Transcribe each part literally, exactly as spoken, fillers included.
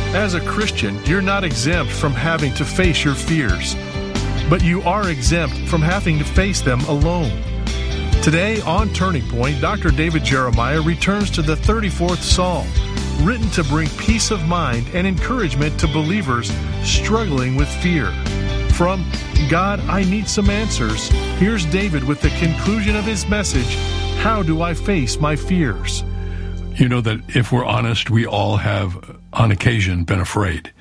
As a Christian, you're not exempt from having to face your fears, but you are exempt from having to face them alone. Today on Turning Point, Doctor David Jeremiah returns to the thirty-fourth Psalm, written to bring peace of mind and encouragement to believers struggling with fear. From God, I Need Some Answers, here's David with the conclusion of his message, How Do I Face My Fears? You know that if we're honest, we all have, on occasion, been afraid.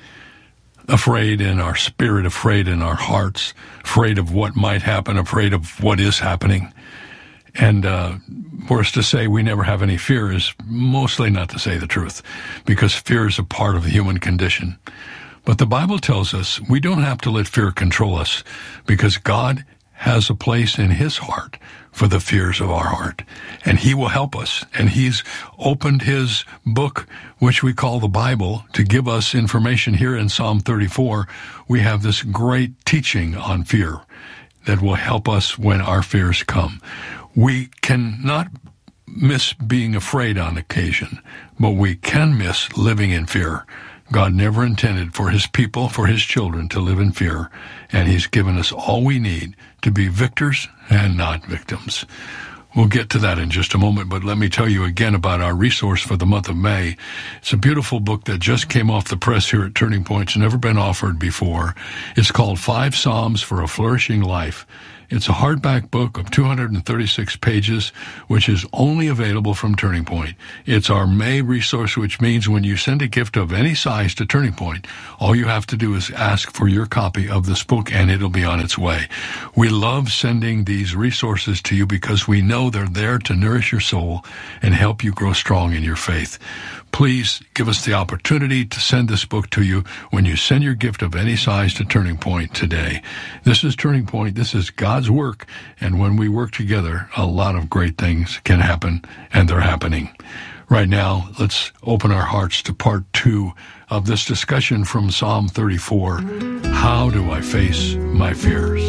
Afraid in our spirit, afraid in our hearts, afraid of what might happen, afraid of what is happening. And uh, for us to say we never have any fear is mostly not to say the truth, because fear is a part of the human condition. But the Bible tells us we don't have to let fear control us, because God has a place in His heart for the fears of our heart. And He will help us. And He's opened His book, which we call the Bible, to give us information. Here in Psalm thirty-four, we have this great teaching on fear that will help us when our fears come. We cannot miss being afraid on occasion, but we can miss living in fear. God never intended for His people, for His children, to live in fear, and He's given us all we need to be victors and not victims. We'll get to that in just a moment, but let me tell you again about our resource for the month of May. It's a beautiful book that just came off the press here at Turning Point. It's never been offered before. It's called Five Psalms for a Flourishing Life. It's a hardback book of two hundred thirty-six pages, which is only available from Turning Point. It's our May resource, which means when you send a gift of any size to Turning Point, all you have to do is ask for your copy of this book, and it'll be on its way. We love sending these resources to you because we know they're there to nourish your soul and help you grow strong in your faith. Please give us the opportunity to send this book to you when you send your gift of any size to Turning Point today. This is Turning Point. This is God's work. And when we work together, a lot of great things can happen, and they're happening. Right now, let's open our hearts to part two of this discussion from Psalm thirty-four. How do I face my fears?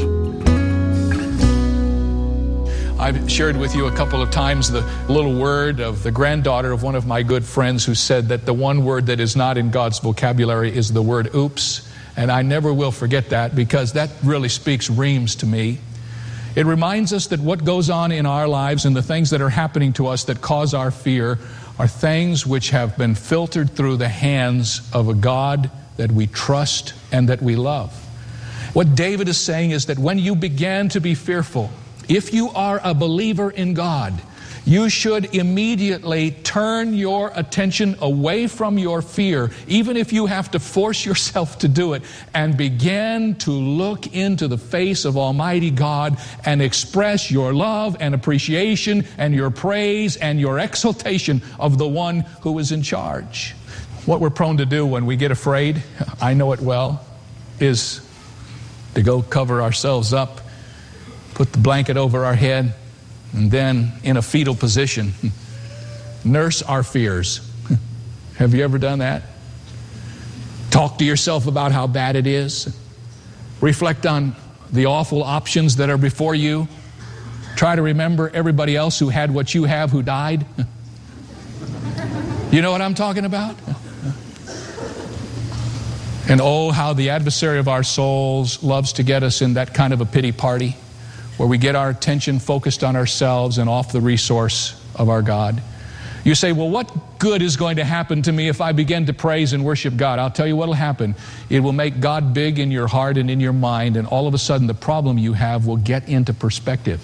I've shared with you a couple of times the little word of the granddaughter of one of my good friends who said that the one word that is not in God's vocabulary is the word oops. And I never will forget that, because that really speaks reams to me. It reminds us that what goes on in our lives and the things that are happening to us that cause our fear are things which have been filtered through the hands of a God that we trust and that we love. What David is saying is that when you began to be fearful, if you are a believer in God, you should immediately turn your attention away from your fear, even if you have to force yourself to do it, and begin to look into the face of Almighty God and express your love and appreciation and your praise and your exaltation of the one who is in charge. What we're prone to do when we get afraid, I know it well, is to go cover ourselves up, put the blanket over our head, and then in a fetal position, nurse our fears. Have you ever done that? Talk to yourself about how bad it is. Reflect on the awful options that are before you. Try to remember everybody else who had what you have who died. You know what I'm talking about? And oh, how the adversary of our souls loves to get us in that kind of a pity party, where we get our attention focused on ourselves and off the resource of our God. You say, well, what good is going to happen to me if I begin to praise and worship God? I'll tell you what will happen. It will make God big in your heart and in your mind, and all of a sudden the problem you have will get into perspective.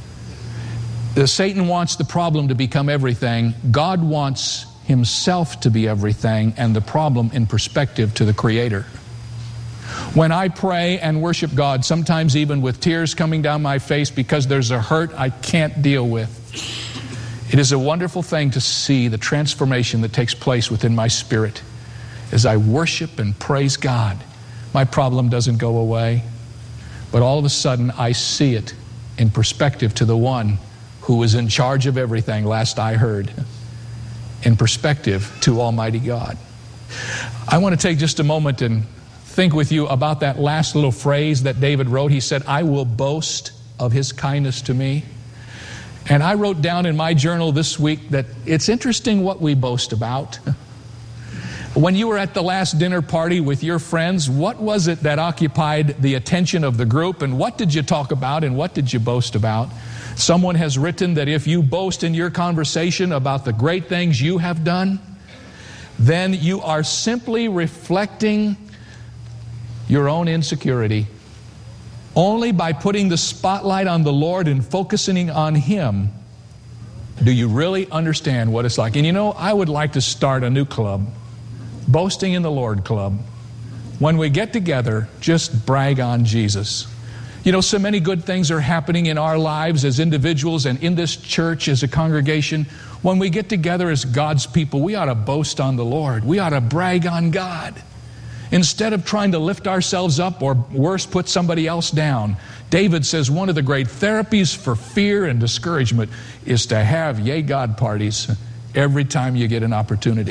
Satan wants the problem to become everything. God wants Himself to be everything, and the problem in perspective to the Creator. When I pray and worship God, sometimes even with tears coming down my face because there's a hurt I can't deal with, it is a wonderful thing to see the transformation that takes place within my spirit. As I worship and praise God, my problem doesn't go away, but all of a sudden I see it in perspective to the one who is in charge of everything, last I heard, in perspective to Almighty God. I want to take just a moment and think with you about that last little phrase that David wrote. He said, I will boast of His kindness to me. And I wrote down in my journal this week that it's interesting what we boast about. When you were at the last dinner party with your friends, what was it that occupied the attention of the group, and what did you talk about and what did you boast about? Someone has written that if you boast in your conversation about the great things you have done, then you are simply reflecting your own insecurity. Only by putting the spotlight on the Lord and focusing on Him do you really understand what it's like. And you know, I would like to start a new club, Boasting in the Lord Club. When we get together, just brag on Jesus. You know, so many good things are happening in our lives as individuals and in this church as a congregation. When we get together as God's people, we ought to boast on the Lord. We ought to brag on God. Instead of trying to lift ourselves up or worse, put somebody else down. David says one of the great therapies for fear and discouragement is to have yay God parties every time you get an opportunity.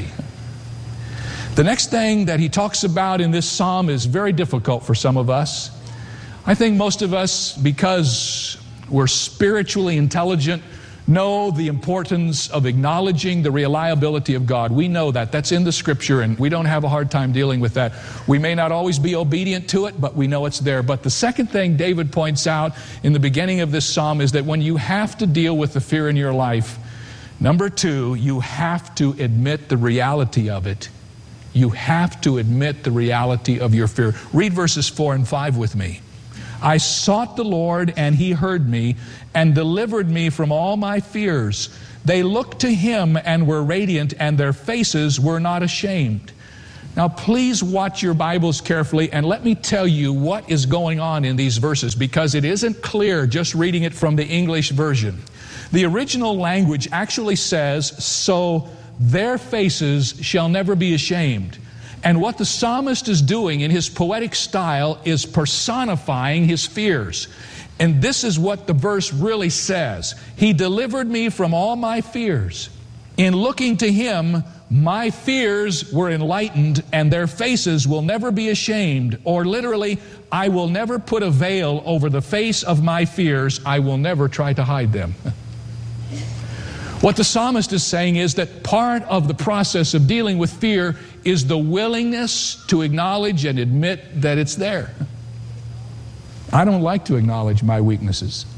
The next thing that he talks about in this psalm is very difficult for some of us. I think most of us, because we're spiritually intelligent, know the importance of acknowledging the reliability of God. We know that. That's in the Scripture, and we don't have a hard time dealing with that. We may not always be obedient to it, but we know it's there. But the second thing David points out in the beginning of this psalm is that when you have to deal with the fear in your life, number two, you have to admit the reality of it. You have to admit the reality of your fear. Read verses four and five with me. I sought the Lord, and He heard me, and delivered me from all my fears. They looked to Him and were radiant, and their faces were not ashamed. Now, please watch your Bibles carefully, and let me tell you what is going on in these verses, because it isn't clear just reading it from the English version. The original language actually says, so their faces shall never be ashamed. And what the psalmist is doing in his poetic style is personifying his fears. And this is what the verse really says. He delivered me from all my fears. In looking to Him, my fears were enlightened, and their faces will never be ashamed. Or literally, I will never put a veil over the face of my fears. I will never try to hide them. What the psalmist is saying is that part of the process of dealing with fear is the willingness to acknowledge and admit that it's there. I don't like to acknowledge my weaknesses.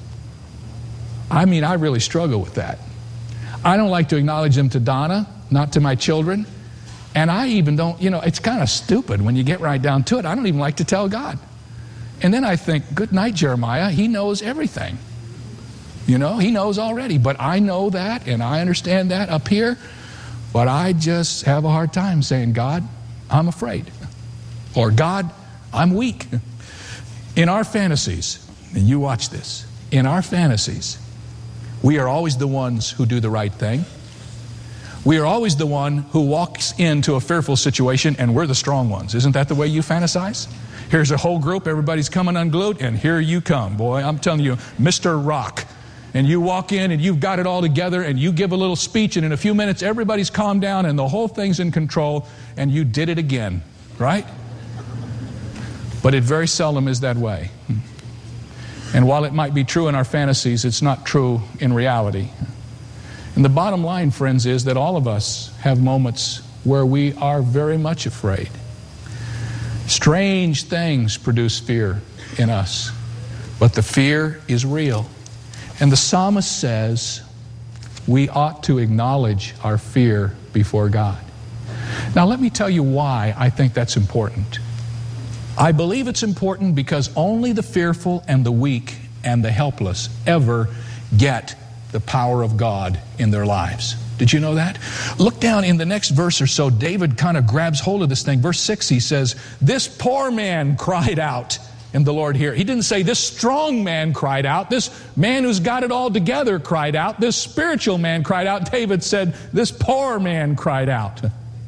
I mean, I really struggle with that. I don't like to acknowledge them to Donna, not to my children. And I even don't, you know, it's kind of stupid when you get right down to it. I don't even like to tell God. And then I think, good night, Jeremiah. He knows everything. You know, He knows already. But I know that, and I understand that up here. But I just have a hard time saying, God, I'm afraid. Or, God, I'm weak. In our fantasies, and you watch this, in our fantasies, we are always the ones who do the right thing. We are always the one who walks into a fearful situation, and we're the strong ones. Isn't that the way you fantasize? Here's a whole group, everybody's coming unglued, and here you come. Boy, I'm telling you, Mister Rock. And you walk in and you've got it all together, and you give a little speech, and in a few minutes everybody's calmed down and the whole thing's in control, and you did it again, right? But it very seldom is that way. And while it might be true in our fantasies, it's not true in reality. And the bottom line, friends, is that all of us have moments where we are very much afraid. Strange things produce fear in us, but the fear is real. And the psalmist says we ought to acknowledge our fear before God. Now, let me tell you why I think that's important. I believe it's important because only the fearful and the weak and the helpless ever get the power of God in their lives. Did you know that? Look down in the next verse or so. David kind of grabs hold of this thing. Verse six, he says, this poor man cried out. And the Lord heard. He didn't say this strong man cried out. This man who's got it all together cried out. This spiritual man cried out. David said this poor man cried out.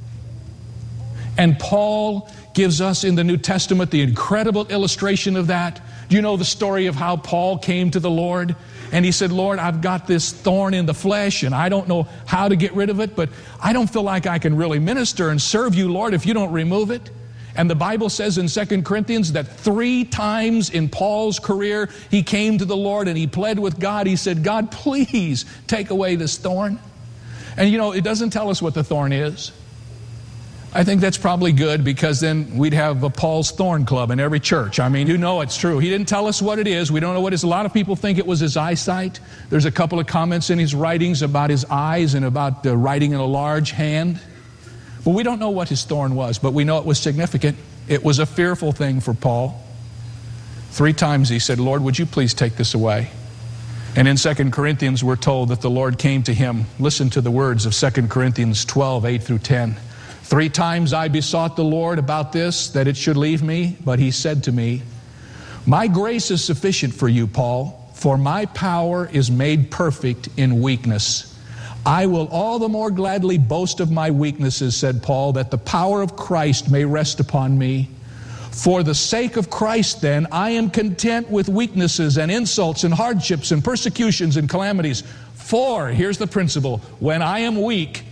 And Paul gives us in the New Testament the incredible illustration of that. Do you know the story of how Paul came to the Lord? And he said, Lord, I've got this thorn in the flesh, and I don't know how to get rid of it, but I don't feel like I can really minister and serve you, Lord, if you don't remove it. And the Bible says in Second Corinthians that three times in Paul's career, he came to the Lord and he pled with God. He said, God, please take away this thorn. And you know, it doesn't tell us what the thorn is. I think that's probably good, because then we'd have a Paul's Thorn Club in every church. I mean, you know it's true. He didn't tell us what it is. We don't know what it is. A lot of people think it was his eyesight. There's a couple of comments in his writings about his eyes and about uh, writing in a large hand. But we don't know what his thorn was, but we know it was significant. It was a fearful thing for Paul. Three times he said, Lord, would you please take this away? And in Second Corinthians, we're told that the Lord came to him. Listen to the words of Second Corinthians twelve, eight through ten. Three times I besought the Lord about this, that it should leave me, but he said to me, my grace is sufficient for you, Paul, for my power is made perfect in weakness. I will all the more gladly boast of my weaknesses, said Paul, that the power of Christ may rest upon me. For the sake of Christ, then, I am content with weaknesses and insults and hardships and persecutions and calamities. For, here's the principle, when I am weak,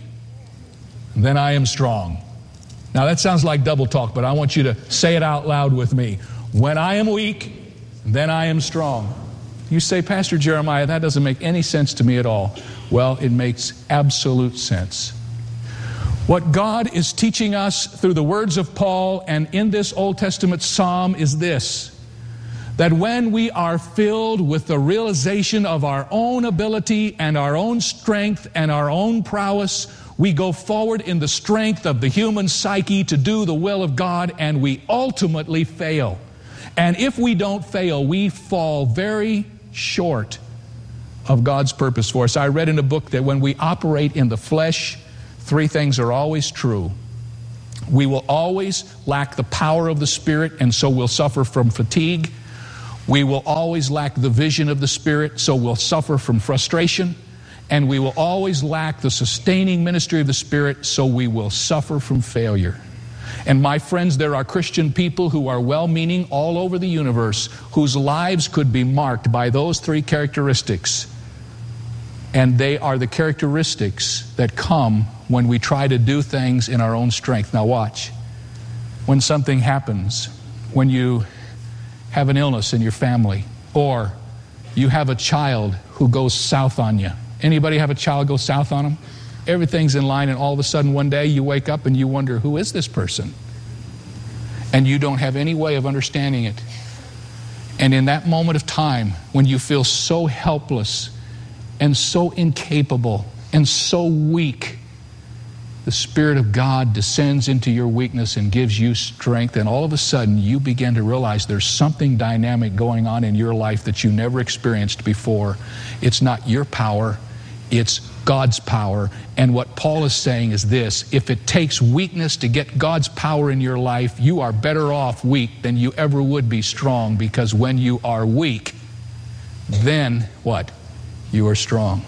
then I am strong. Now that sounds like double talk, but I want you to say it out loud with me. When I am weak, then I am strong. You say, Pastor Jeremiah, that doesn't make any sense to me at all. Well, it makes absolute sense. What God is teaching us through the words of Paul and in this Old Testament psalm is this: that when we are filled with the realization of our own ability and our own strength and our own prowess, we go forward in the strength of the human psyche to do the will of God, and we ultimately fail. And if we don't fail, we fall very short of God's purpose for us. I read in a book that when we operate in the flesh, three things are always true. We will always lack the power of the Spirit, and so we'll suffer from fatigue. We will always lack the vision of the Spirit, so we'll suffer from frustration. And we will always lack the sustaining ministry of the Spirit, so we will suffer from failure. And my friends, there are Christian people who are well-meaning all over the universe, whose lives could be marked by those three characteristics. And they are the characteristics that come when we try to do things in our own strength. Now watch. When something happens, when you have an illness in your family, or you have a child who goes south on you. Anybody have a child go south on them? Everything's in line, and all of a sudden one day you wake up and you wonder, who is this person? And you don't have any way of understanding it. And in that moment of time, when you feel so helpless and so incapable and so weak, the Spirit of God descends into your weakness and gives you strength, and all of a sudden you begin to realize there's something dynamic going on in your life that you never experienced before. It's not your power, it's God's power. And what Paul is saying is this: if it takes weakness to get God's power in your life, you are better off weak than you ever would be strong, because when you are weak, then what? You are strong.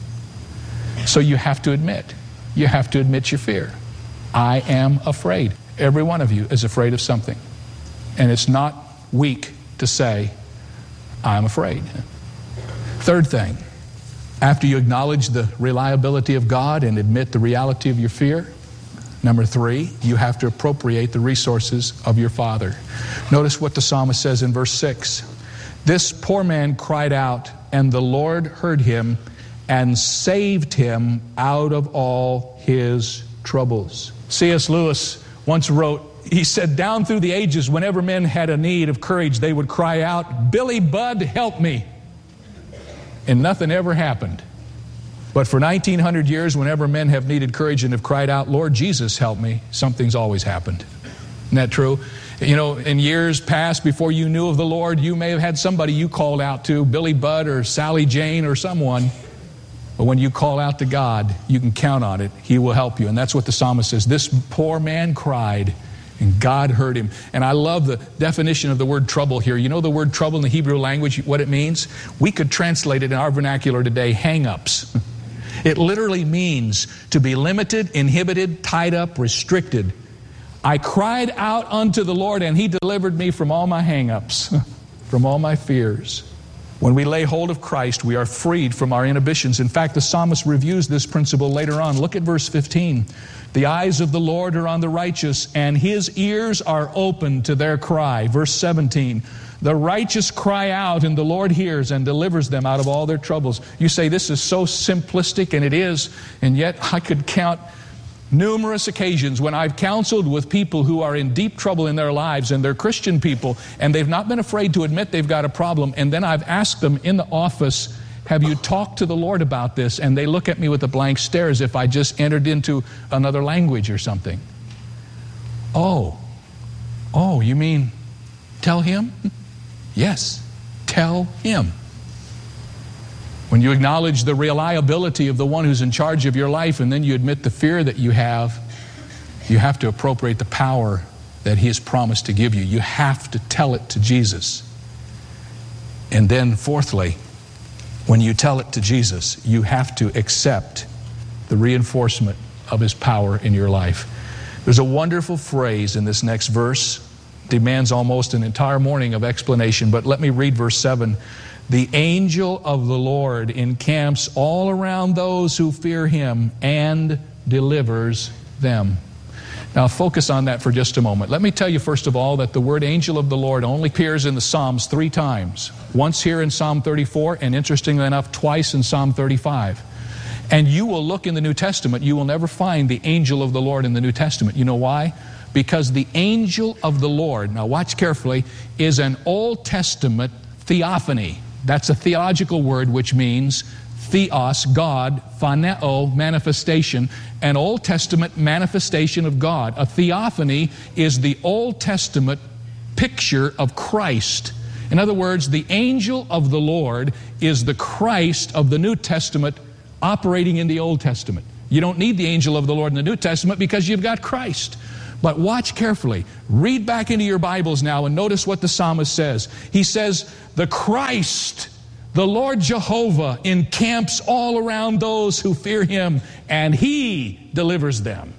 So you have to admit, you have to admit your fear. I am afraid. Every one of you is afraid of something. And it's not weak to say, I'm afraid. Third thing, after you acknowledge the reliability of God and admit the reality of your fear, number three, you have to appropriate the resources of your Father. Notice what the psalmist says in verse six. This poor man cried out, and the Lord heard him and saved him out of all his troubles. C S Lewis once wrote, he said, down through the ages, whenever men had a need of courage, they would cry out, Billy Budd, help me. And nothing ever happened. But for nineteen hundred years, whenever men have needed courage and have cried out, Lord Jesus, help me, something's always happened. Isn't that true? You know, in years past, before you knew of the Lord, you may have had somebody you called out to, Billy Budd or Sally Jane or someone. But when you call out to God, you can count on it. He will help you. And that's what the psalmist says. This poor man cried, and God heard him. And I love the definition of the word trouble here. You know the word trouble in the Hebrew language, what it means? We could translate it in our vernacular today, hang-ups. It literally means to be limited, inhibited, tied up, restricted. I cried out unto the Lord, and He delivered me from all my hang-ups, from all my fears. When we lay hold of Christ, we are freed from our inhibitions. In fact, the psalmist reviews this principle later on. Look at verse fifteen. The eyes of the Lord are on the righteous, and His ears are open to their cry. Verse seventeen. The righteous cry out, and the Lord hears and delivers them out of all their troubles. You say, this is so simplistic, and it is, and yet I could count Numerous occasions when I've counseled with people who are in deep trouble in their lives, and they're Christian people, and they've not been afraid to admit they've got a problem, and then I've asked them in the office, have you talked to the Lord about this? And they look at me with a blank stare as if I just entered into another language or something. Oh, oh, you mean tell him? Yes, tell him. When you acknowledge the reliability of the one who's in charge of your life, and then you admit the fear that you have, you have to appropriate the power that he has promised to give you. You have to tell it to Jesus. And then fourthly, when you tell it to Jesus, you have to accept the reinforcement of his power in your life. There's a wonderful phrase in this next verse, demands almost an entire morning of explanation, but let me read verse seven. The angel of the Lord encamps all around those who fear him and delivers them. Now focus on that for just a moment. Let me tell you first of all that the word angel of the Lord only appears in the Psalms three times. Once here in Psalm thirty-four, and interestingly enough, twice in Psalm thirty-five. And you will look in the New Testament, you will never find the angel of the Lord in the New Testament. You know why? Because the angel of the Lord, now watch carefully, is an Old Testament theophany. That's a theological word which means theos, God, phaneo, manifestation, an Old Testament manifestation of God. A theophany is the Old Testament picture of Christ. In other words, the angel of the Lord is the Christ of the New Testament operating in the Old Testament. You don't need the angel of the Lord in the New Testament because you've got Christ. But watch carefully. Read back into your Bibles now and notice what the psalmist says. He says, the Christ, the Lord Jehovah, encamps all around those who fear him, and he delivers them.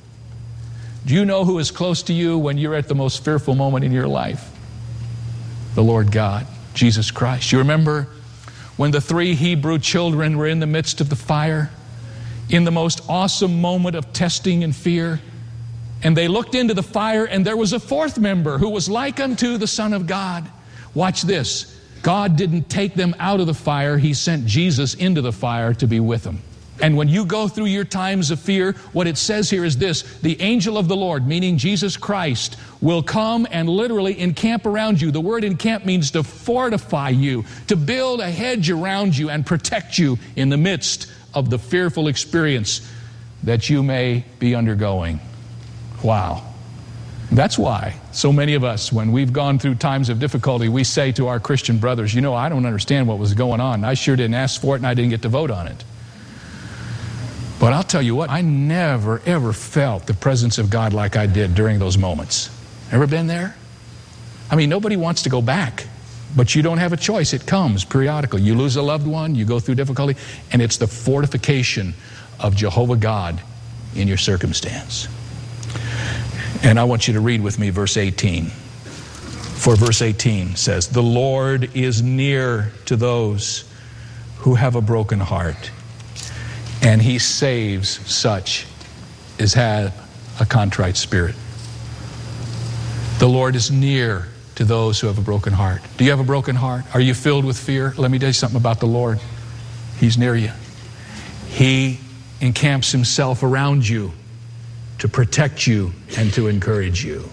Do you know who is close to you when you're at the most fearful moment in your life? The Lord God, Jesus Christ. You remember when the three Hebrew children were in the midst of the fire, in the most awesome moment of testing and fear, and they looked into the fire, and there was a fourth member who was like unto the Son of God. Watch this. God didn't take them out of the fire. He sent Jesus into the fire to be with them. And when you go through your times of fear, what it says here is this: the angel of the Lord, meaning Jesus Christ, will come and literally encamp around you. The word encamp means to fortify you, to build a hedge around you and protect you in the midst of the fearful experience that you may be undergoing. Wow. That's why so many of us, when we've gone through times of difficulty, we say to our Christian brothers, you know, I don't understand what was going on. I sure didn't ask for it, and I didn't get to vote on it. But I'll tell you what, I never, ever felt the presence of God like I did during those moments. Ever been there? I mean, nobody wants to go back, but you don't have a choice. It comes periodically. You lose a loved one, you go through difficulty, and it's the fortification of Jehovah God in your circumstance. And I want you to read with me verse eighteen. For verse eighteen says, the Lord is near to those who have a broken heart, and he saves such as have a contrite spirit. The Lord is near to those who have a broken heart. Do you have a broken heart? Are you filled with fear? Let me tell you something about the Lord. He's near you. He encamps himself around you to protect you and to encourage you.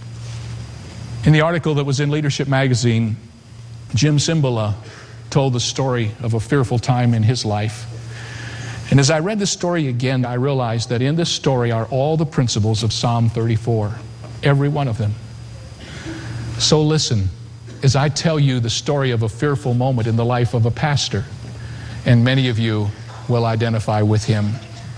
In the article that was in Leadership Magazine, Jim Cymbala told the story of a fearful time in his life. And as I read the story again, I realized that in this story are all the principles of Psalm thirty-four, every one of them. So listen, as I tell you the story of a fearful moment in the life of a pastor, and many of you will identify with him.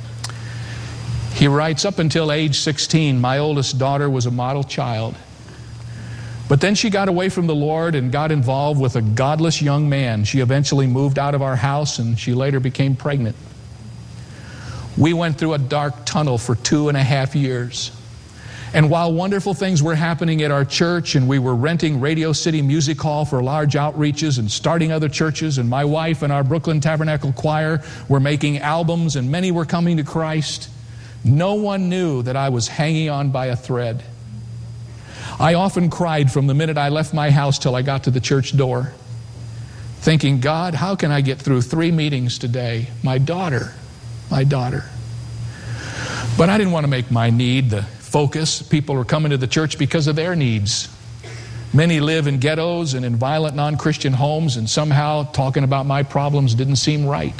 He writes, up until age sixteen, my oldest daughter was a model child. But then she got away from the Lord and got involved with a godless young man. She eventually moved out of our house, and she later became pregnant. We went through a dark tunnel for two and a half years. And while wonderful things were happening at our church, and we were renting Radio City Music Hall for large outreaches and starting other churches, and my wife and our Brooklyn Tabernacle Choir were making albums, and many were coming to Christ, no one knew that I was hanging on by a thread. I often cried from the minute I left my house till I got to the church door, thinking, God, how can I get through three meetings today? My daughter, my daughter. But I didn't want to make my need the focus. People were coming to the church because of their needs. Many live in ghettos and in violent non-Christian homes, and somehow talking about my problems didn't seem right.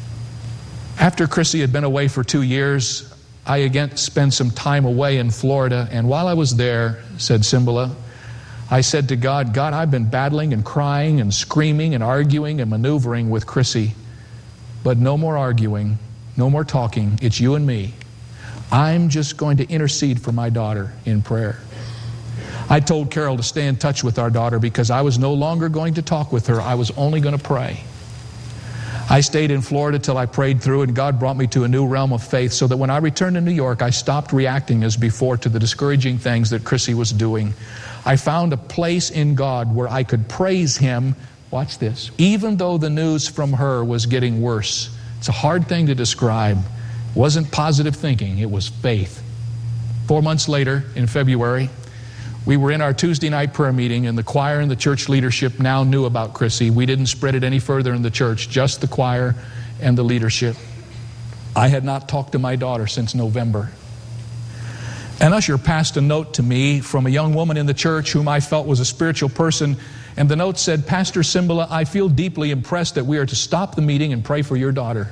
After Chrissy had been away for two years, I again spent some time away in Florida, and while I was there, said Simbala, I said to God, God, I've been battling and crying and screaming and arguing and maneuvering with Chrissy, but no more arguing, no more talking. It's you and me. I'm just going to intercede for my daughter in prayer. I told Carol to stay in touch with our daughter because I was no longer going to talk with her. I was only going to pray. I stayed in Florida till I prayed through, and God brought me to a new realm of faith so that when I returned to New York, I stopped reacting as before to the discouraging things that Chrissy was doing. I found a place in God where I could praise Him, watch this, even though the news from her was getting worse. It's a hard thing to describe. It wasn't positive thinking, it was faith. Four months later, in February, we were in our Tuesday night prayer meeting, and the choir and the church leadership now knew about Chrissy. We didn't spread it any further in the church, just the choir and the leadership. I had not talked to my daughter since November. An usher passed a note to me from a young woman in the church whom I felt was a spiritual person, and the note said, Pastor Simbala, I feel deeply impressed that we are to stop the meeting and pray for your daughter.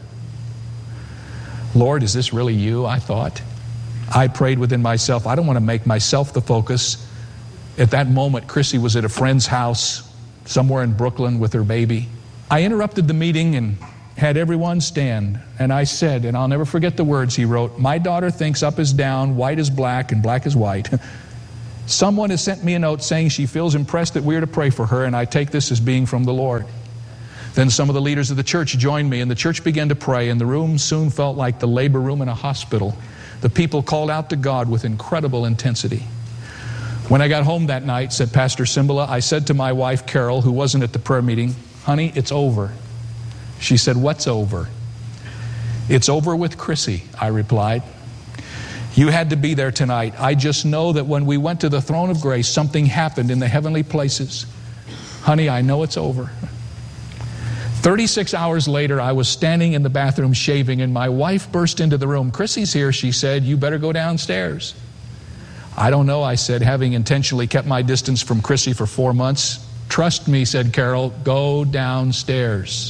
Lord, is this really you? I thought. I prayed within myself, I don't want to make myself the focus. At that moment, Chrissy was at a friend's house somewhere in Brooklyn with her baby. I interrupted the meeting and had everyone stand. And I said, and I'll never forget the words he wrote, my daughter thinks up is down, white is black, and black is white. Someone has sent me a note saying she feels impressed that we are to pray for her, and I take this as being from the Lord. Then some of the leaders of the church joined me, and the church began to pray, and the room soon felt like the labor room in a hospital. The people called out to God with incredible intensity. When I got home that night, said Pastor Simbala, I said to my wife, Carol, who wasn't at the prayer meeting, honey, it's over. She said, what's over? It's over with Chrissy, I replied. You had to be there tonight. I just know that when we went to the throne of grace, something happened in the heavenly places. Honey, I know it's over. thirty-six hours later, I was standing in the bathroom shaving, and my wife burst into the room. Chrissy's here, she said. You better go downstairs. I don't know, I said, having intentionally kept my distance from Chrissy for four months. Trust me, said Carol, go downstairs.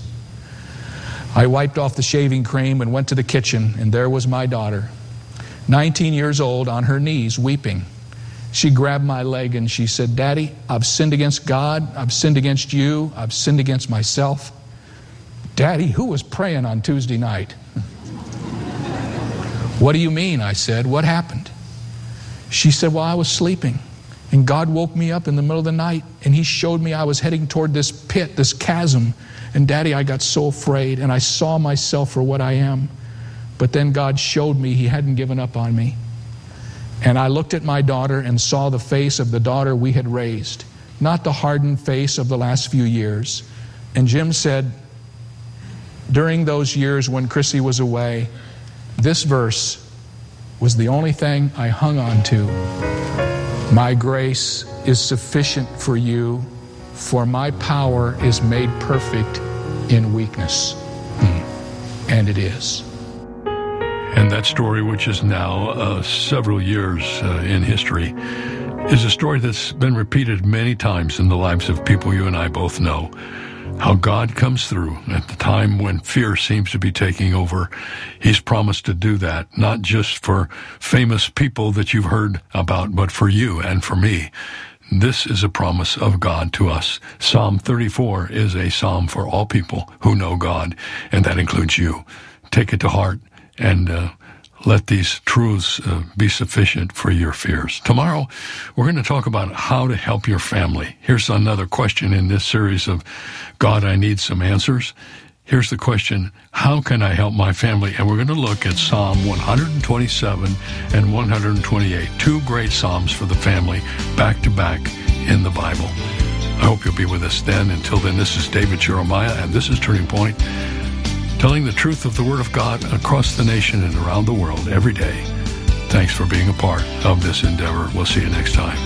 I wiped off the shaving cream and went to the kitchen, and there was my daughter, nineteen years old, on her knees, weeping. She grabbed my leg and she said, Daddy, I've sinned against God, I've sinned against you, I've sinned against myself. Daddy, who was praying on Tuesday night? What do you mean? I said, what happened? She said, well, I was sleeping, and God woke me up in the middle of the night, and He showed me I was heading toward this pit, this chasm, and Daddy, I got so afraid, and I saw myself for what I am, but then God showed me He hadn't given up on me, and I looked at my daughter and saw the face of the daughter we had raised, not the hardened face of the last few years. And Jim said, during those years when Chrissy was away, this verse was the only thing I hung on to. My grace is sufficient for you, for my power is made perfect in weakness. Hmm. And it is. And that story, which is now uh, several years uh, in history, is a story that's been repeated many times in the lives of people you and I both know. How God comes through at the time when fear seems to be taking over. He's promised to do that, not just for famous people that you've heard about, but for you and for me. This is a promise of God to us. Psalm thirty-four is a psalm for all people who know God, and that includes you. Take it to heart and uh, let these truths uh, be sufficient for your fears. Tomorrow, we're going to talk about how to help your family. Here's another question in this series of God, I Need Some Answers. Here's the question, how can I help my family? And we're going to look at Psalm one twenty-seven and one twenty-eight, two great psalms for the family, back to back in the Bible. I hope you'll be with us then. Until then, this is David Jeremiah, and this is Turning Point, telling the truth of the Word of God across the nation and around the world every day. Thanks for being a part of this endeavor. We'll see you next time.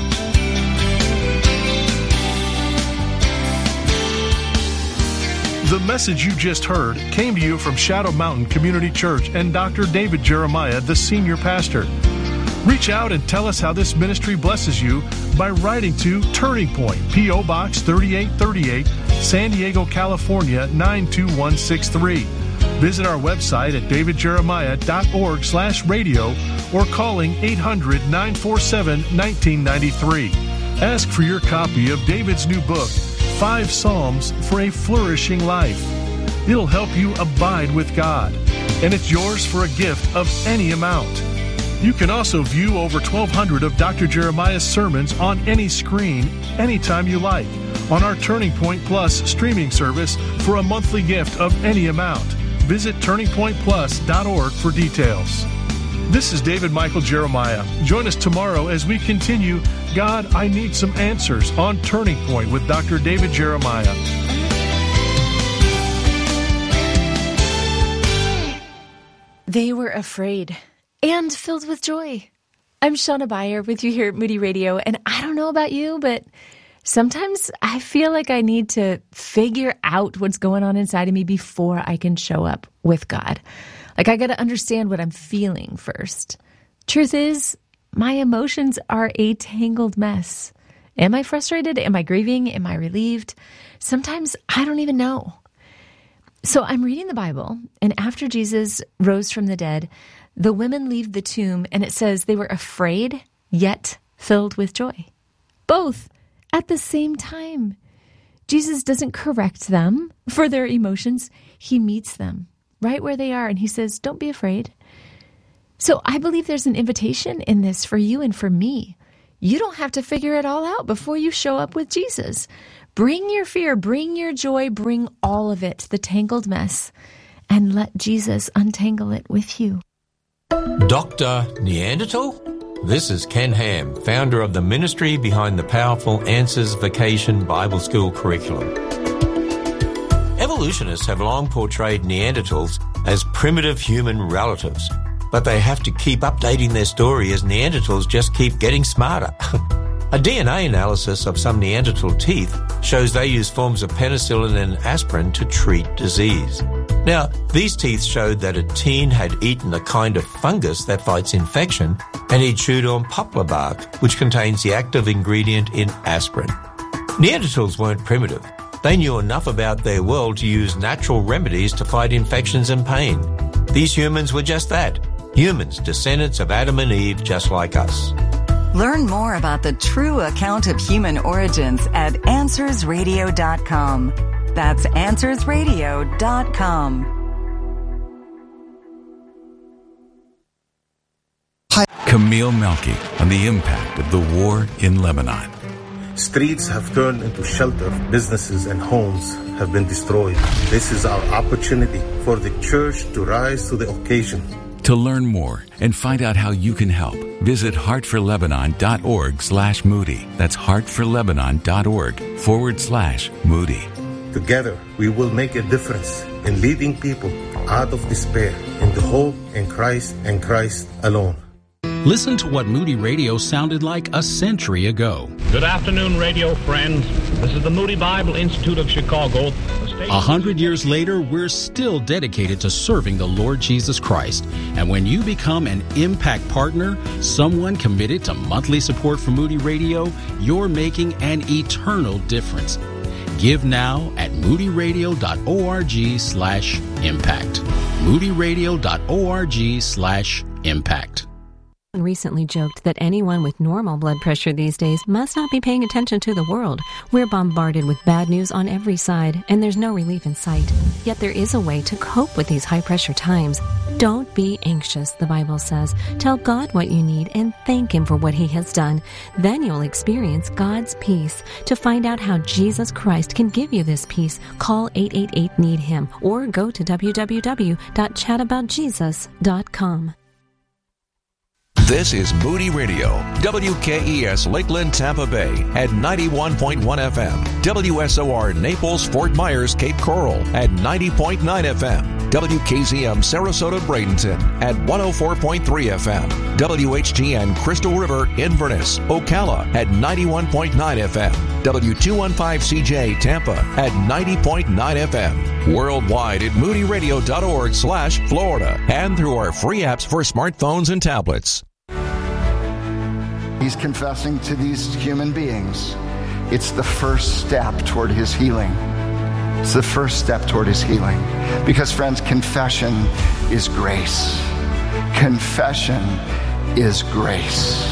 The message you just heard came to you from Shadow Mountain Community Church and Doctor David Jeremiah, the senior pastor. Reach out and tell us how this ministry blesses you by writing to Turning Point, P O. Box thirty-eight thirty-eight, San Diego, California, nine two one six three. Visit our website at davidjeremiah.org slash radio or calling eight hundred, nine four seven, one nine nine three. Ask for your copy of David's new book, Five Psalms for a Flourishing Life. It'll help you abide with God, and it's yours for a gift of any amount. You can also view over twelve hundred of Doctor Jeremiah's sermons on any screen, anytime you like, on our Turning Point Plus streaming service for a monthly gift of any amount. Visit turning point plus dot org for details. This is David Michael Jeremiah. Join us tomorrow as we continue God, I Need Some Answers on Turning Point with Doctor David Jeremiah. They were afraid and filled with joy. I'm Shauna Beyer with you here at Moody Radio, and I don't know about you, but sometimes I feel like I need to figure out what's going on inside of me before I can show up with God. Like, I got to understand what I'm feeling first. Truth is, my emotions are a tangled mess. Am I frustrated? Am I grieving? Am I relieved? Sometimes I don't even know. So I'm reading the Bible, and after Jesus rose from the dead, the women leave the tomb, and it says they were afraid, yet filled with joy. Both at the same time. Jesus doesn't correct them for their emotions. He meets them right where they are, and he says, don't be afraid. So I believe there's an invitation in this for you and for me. You don't have to figure it all out before you show up with Jesus. Bring your fear, bring your joy, bring all of it, the tangled mess, and let Jesus untangle it with you. Doctor Neanderthal? This is Ken Ham, founder of the ministry behind the powerful Answers Vacation Bible School curriculum. Evolutionists have long portrayed Neanderthals as primitive human relatives, but they have to keep updating their story as Neanderthals just keep getting smarter. A D N A analysis of some Neanderthal teeth shows they use forms of penicillin and aspirin to treat disease. Now, these teeth showed that a teen had eaten a kind of fungus that fights infection, and he chewed on poplar bark, which contains the active ingredient in aspirin. Neanderthals weren't primitive. They knew enough about their world to use natural remedies to fight infections and pain. These humans were just that. Humans, descendants of Adam and Eve, just like us. Learn more about the true account of human origins at answers radio dot com. That's answers radio dot com. Hi. Camille Melky on the impact of the war in Lebanon. Streets have turned into shelter. Businesses and homes have been destroyed. This is our opportunity for the church to rise to the occasion. To learn more and find out how you can help, visit heartforlebanon.org slash Moody. That's heartforlebanon.org forward slash Moody. Together, we will make a difference in leading people out of despair into hope in Christ and Christ alone. Listen to what Moody Radio sounded like a century ago. Good afternoon, radio friends. This is the Moody Bible Institute of Chicago. A hundred years later, we're still dedicated to serving the Lord Jesus Christ. And when you become an Impact Partner, someone committed to monthly support for Moody Radio, you're making an eternal difference. Give now at moodyradio.org slash impact. moodyradio.org slash impact. Recently joked that anyone with normal blood pressure these days must not be paying attention to the world. We're bombarded with bad news on every side, and there's no relief in sight. Yet there is a way to cope with these high-pressure times. Don't be anxious, the Bible says. Tell God what you need and thank Him for what He has done. Then you'll experience God's peace. To find out how Jesus Christ can give you this peace, call eight eight eight, need him or go to w w w dot chat about jesus dot com. This is Moody Radio, W K E S Lakeland, Tampa Bay at ninety-one point one F M, W S O R Naples, Fort Myers, Cape Coral at ninety point nine F M, W K Z M Sarasota, Bradenton at one oh four point three F M, W H G N Crystal River, Inverness, Ocala at ninety-one point nine F M, W two fifteen C J Tampa at ninety point nine F M. Worldwide at moody radio dot org slash Florida and through our free apps for smartphones and tablets. He's confessing to these human beings. It's the first step toward his healing. It's the first step toward his healing. Because, friends, confession is grace. Confession is grace.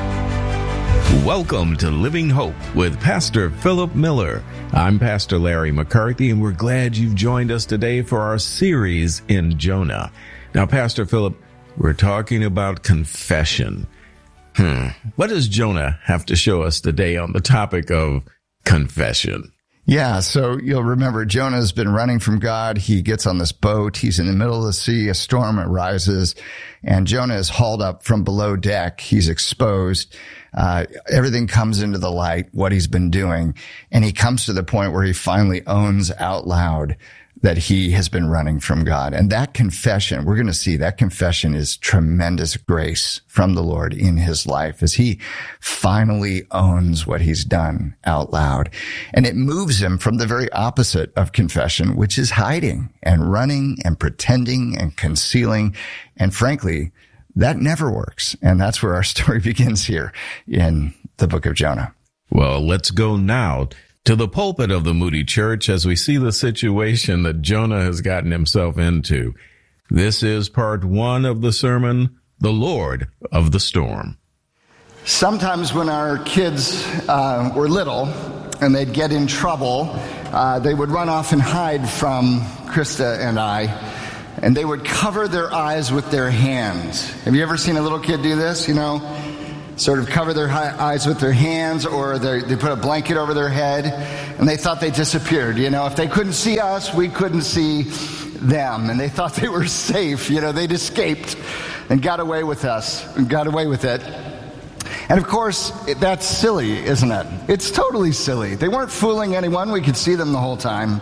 Welcome to Living Hope with Pastor Philip Miller. I'm Pastor Larry McCarthy, and we're glad you've joined us today for our series in Jonah. Now, Pastor Philip, we're talking about confession. Hmm. What does Jonah have to show us today on the topic of confession? Yeah, so you'll remember Jonah's been running from God. He gets on this boat. He's in the middle of the sea. A storm arises, and Jonah is hauled up from below deck. He's exposed. Uh, everything comes into the light, what he's been doing. And he comes to the point where he finally owns out loud that he has been running from God. And that confession, we're going to see that confession is tremendous grace from the Lord in his life as he finally owns what he's done out loud. And it moves him from the very opposite of confession, which is hiding and running and pretending and concealing. And frankly, that never works. And that's where our story begins here in the book of Jonah. Well, let's go now to the pulpit of the Moody Church as we see the situation that Jonah has gotten himself into. This is part one of the sermon, The Lord of the Storm. Sometimes when our kids uh, were little and they'd get in trouble, uh, they would run off and hide from Krista and I, and they would cover their eyes with their hands. Have you ever seen a little kid do this, you know? Sort of cover their eyes with their hands, or they put a blanket over their head, and they thought they disappeared. You know, if they couldn't see us, we couldn't see them, and they thought they were safe. You know, they'd escaped and got away with us, and got away with it. And of course, that's silly, isn't it? It's totally silly. They weren't fooling anyone. We could see them the whole time.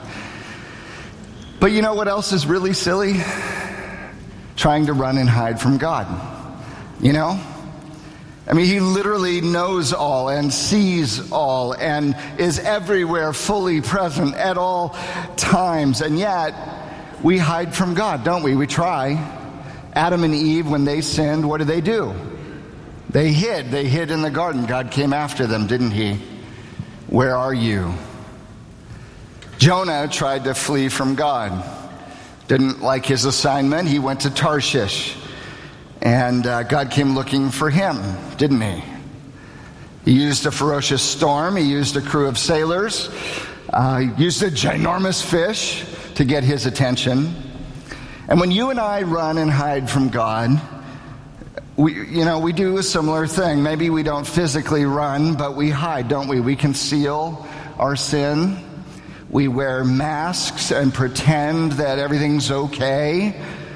But you know what else is really silly? Trying to run and hide from God. You know? I mean, he literally knows all and sees all and is everywhere fully present at all times. And yet, we hide from God, don't we? We try. Adam and Eve, when they sinned, what did they do? They hid. They hid in the garden. God came after them, didn't he? Where are you? Jonah tried to flee from God. Didn't like his assignment. He went to Tarshish. And uh, God came looking for him, didn't he? He used a ferocious storm. He used a crew of sailors. Uh, he used a ginormous fish to get his attention. And when you and I run and hide from God, we, you know, we do a similar thing. Maybe we don't physically run, but we hide, don't we? We conceal our sin. We wear masks and pretend that everything's okay.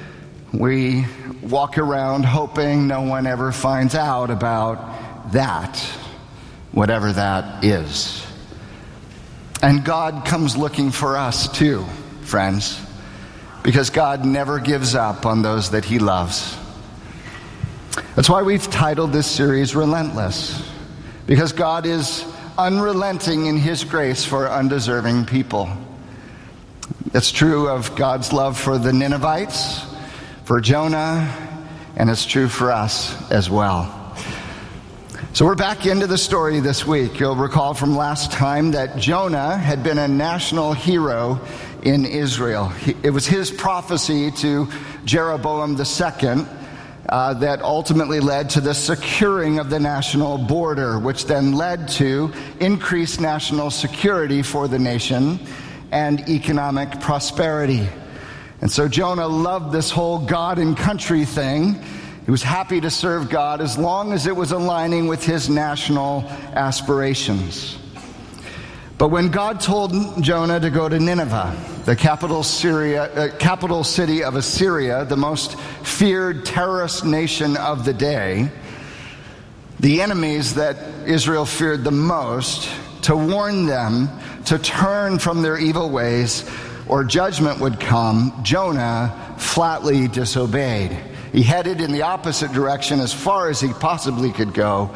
We walk around hoping no one ever finds out about that, whatever that is. And God comes looking for us too, friends, because God never gives up on those that he loves. That's why we've titled this series Relentless, because God is unrelenting in his grace for undeserving people. It's true of God's love for the Ninevites, for Jonah, and it's true for us as well. So we're back into the story this week. You'll recall from last time that Jonah had been a national hero in Israel. It was his prophecy to Jeroboam the Second uh, that ultimately led to the securing of the national border, which then led to increased national security for the nation and economic prosperity. And so Jonah loved this whole God and country thing. He was happy to serve God as long as it was aligning with his national aspirations. But when God told Jonah to go to Nineveh, the capital Syria, uh, capital city of Assyria, the most feared terrorist nation of the day, the enemies that Israel feared the most, to warn them to turn from their evil ways or judgment would come, Jonah flatly disobeyed. He headed in the opposite direction as far as he possibly could go,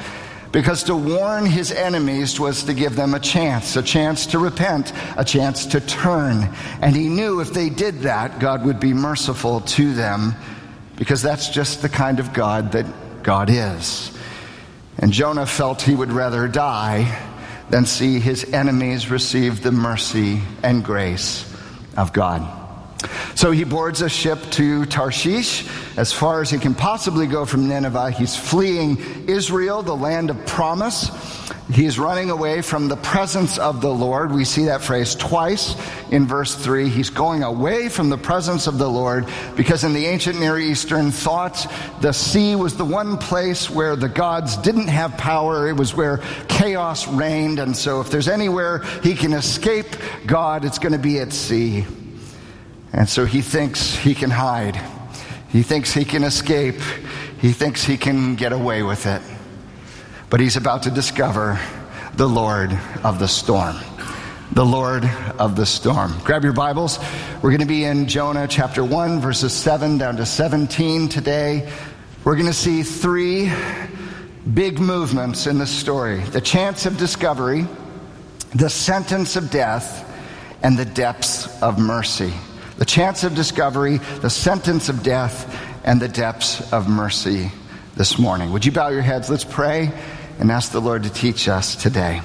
Because to warn his enemies was to give them a chance, a chance to repent, a chance to turn. And he knew if they did that, God would be merciful to them, because that's just the kind of God that God is. And Jonah felt he would rather die than see his enemies receive the mercy and grace of God. So he boards a ship to Tarshish, as far as he can possibly go from Nineveh. He's fleeing Israel, the land of promise. He's running away from the presence of the Lord. We see that phrase twice in verse three. He's going away from the presence of the Lord because in the ancient Near Eastern thought, the sea was the one place where the gods didn't have power. It was where chaos reigned. And so if there's anywhere he can escape God, it's going to be at sea. And so he thinks he can hide. He thinks he can escape. He thinks he can get away with it. But he's about to discover the Lord of the storm. The Lord of the storm. Grab your Bibles. We're going to be in Jonah chapter one, verses seven down to seventeen today. We're going to see three big movements in the story. The chance of discovery, the sentence of death, and the depths of mercy. The chance of discovery, the sentence of death, and the depths of mercy this morning. Would you bow your heads? Let's pray and ask the Lord to teach us today.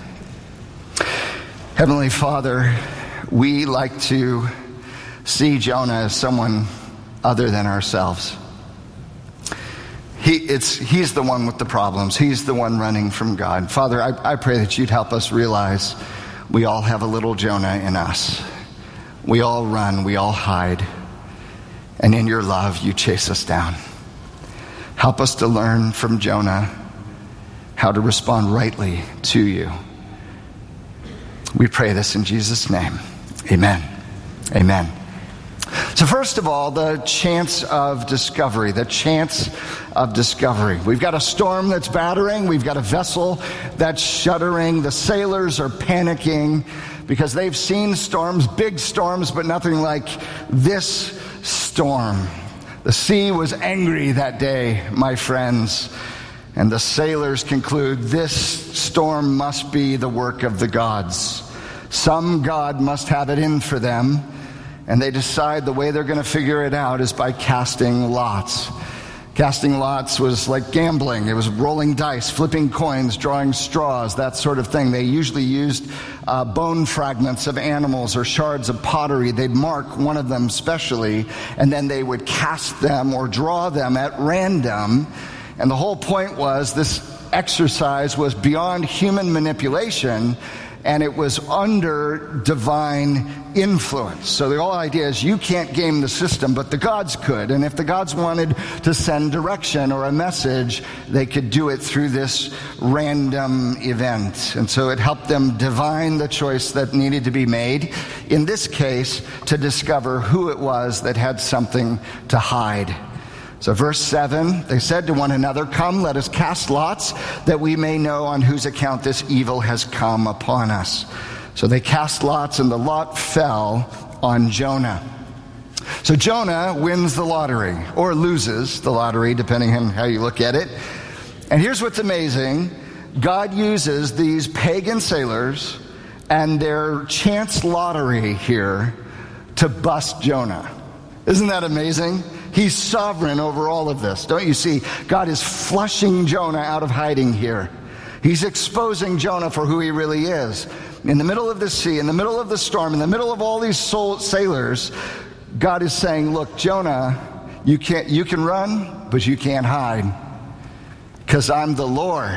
Heavenly Father, we like to see Jonah as someone other than ourselves. He, it's, he's the one with the problems. He's the one running from God. Father, I, I pray that you'd help us realize we all have a little Jonah in us. We all run, we all hide, and in your love, you chase us down. Help us to learn from Jonah how to respond rightly to you. We pray this in Jesus' name. Amen. Amen. So first of all, the chance of discovery, the chance of discovery. We've got a storm that's battering. We've got a vessel that's shuddering. The sailors are panicking because they've seen storms, big storms, but nothing like this storm. The sea was angry that day, my friends, and the sailors conclude this storm must be the work of the gods. Some god must have it in for them, and they decide the way they're going to figure it out is by casting lots. Casting lots was like gambling. It was rolling dice, flipping coins, drawing straws, that sort of thing. They usually used uh, bone fragments of animals or shards of pottery. They'd mark one of them specially, and then they would cast them or draw them at random. And the whole point was this exercise was beyond human manipulation, and it was under divine influence. So the whole idea is you can't game the system, but the gods could. And if the gods wanted to send direction or a message, they could do it through this random event. And so it helped them divine the choice that needed to be made, in this case, to discover who it was that had something to hide. So verse seven, they said to one another, "Come, let us cast lots, that we may know on whose account this evil has come upon us." So they cast lots, and the lot fell on Jonah. So Jonah wins the lottery, or loses the lottery, depending on how you look at it. And here's what's amazing. God uses these pagan sailors and their chance lottery here to bust Jonah. Isn't that amazing? He's sovereign over all of this. Don't you see? God is flushing Jonah out of hiding here. He's exposing Jonah for who he really is. In the middle of the sea, in the middle of the storm, in the middle of all these soul sailors, God is saying, look, Jonah, you can't, you can run, but you can't hide. Because I'm the Lord.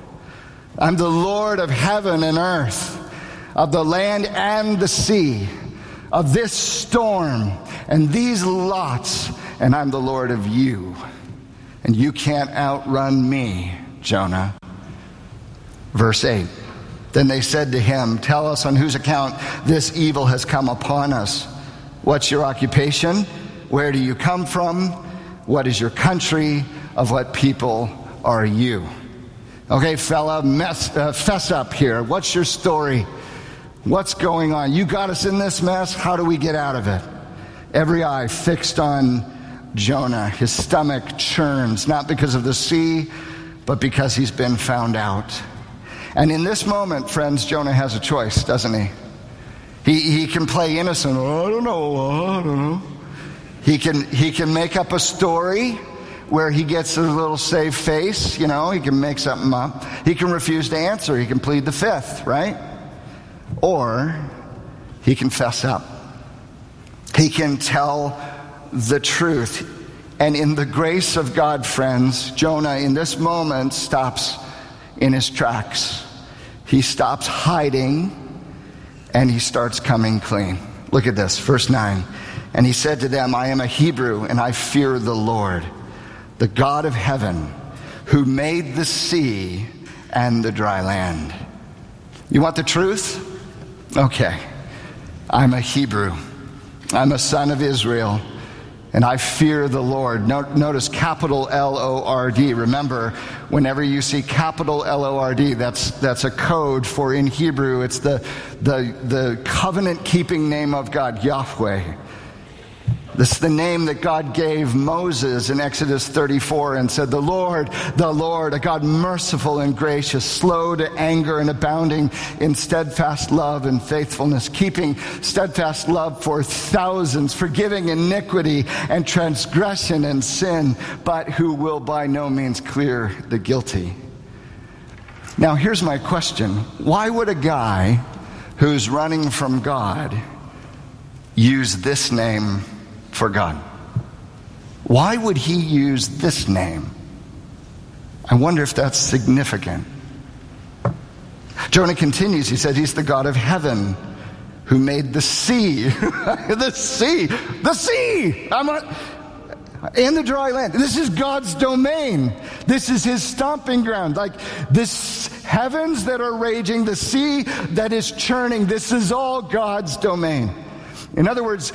I'm the Lord of heaven and earth, of the land and the sea, of this storm and these lots, and I'm the Lord of you. And you can't outrun me, Jonah. Verse eight. Then they said to him, "Tell us on whose account this evil has come upon us. What's your occupation? Where do you come from? What is your country? Of what people are you?" Okay, fella, mess, uh, fess up here. What's your story? What's going on? You got us in this mess. How do we get out of it? Every eye fixed on Jonah. His stomach churns, not because of the sea, but because he's been found out. And in this moment, friends, Jonah has a choice, doesn't he? He, he can play innocent. Oh, I don't know. I don't know. He can, he can make up a story where he gets a little save face, you know, he can make something up. He can refuse to answer. He can plead the fifth, right? Or he can fess up. He can tell the truth. And in the grace of God, friends, Jonah in this moment stops in his tracks. He stops hiding and he starts coming clean. Look at this, verse nine. And he said to them, I am a Hebrew and I fear the Lord, the God of heaven, who made the sea and the dry land. You want the truth? Okay. I'm a Hebrew. I'm a son of Israel, and I fear the Lord. Notice capital L O R D. Remember, whenever you see capital L O R D, that's that's a code for, in Hebrew, it's the the the covenant-keeping name of God, Yahweh. This is the name that God gave Moses in Exodus thirty-four and said, the Lord, the Lord, a God merciful and gracious, slow to anger and abounding in steadfast love and faithfulness, keeping steadfast love for thousands, forgiving iniquity and transgression and sin, but who will by no means clear the guilty. Now here's my question. Why would a guy who's running from God use this name for God? Why would he use this name? I wonder if that's significant. Jonah continues. He said he's the God of heaven who made the sea. the sea. The sea! I'm not, and the dry land. This is God's domain. This is his stomping ground. Like this heavens that are raging, the sea that is churning. This is all God's domain. In other words,